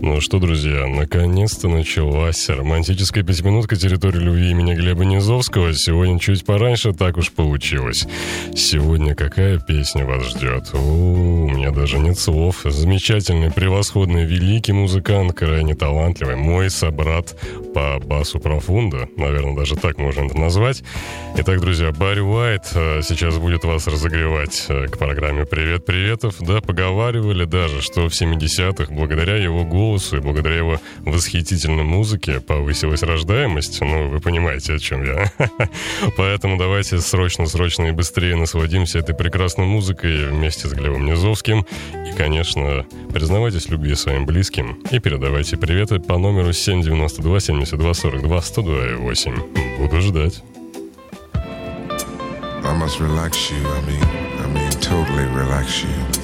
Ну что, друзья, наконец-то началась романтическая пятиминутка территории любви имени Глеба Низовского. Сегодня чуть пораньше, так уж получилось. Сегодня какая песня вас ждет? У меня даже нет слов. Замечательный, превосходный, великий музыкант, крайне талантливый, мой собрат по басу профундо. Наверное, даже так можно это назвать. Итак, друзья, Барри Уайт сейчас будет вас разогревать к программе «Привет, приветов». Да, поговаривали даже, что в 70-х благодаря его голосу и благодаря его восхитительной музыке повысилась рождаемость. Ну, вы понимаете, о чем я. Поэтому давайте срочно и быстрее насладимся этой прекрасной музыкой вместе с Глебом Низовским. И, конечно, признавайтесь в любви своим близким и передавайте приветы по номеру 792 72 42 102 Буду ждать. I must relax you, I mean, totally relax you.